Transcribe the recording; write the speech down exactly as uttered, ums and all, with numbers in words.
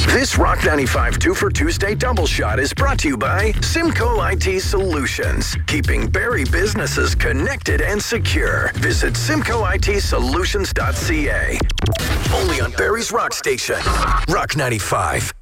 This Rock ninety-five two for Tuesday double shot is brought to you by Simco I T Solutions, keeping Barrie businesses connected and secure. Visit simco I T solutions dot c a. Only on Barrie's Rock Station, Rock ninety-five.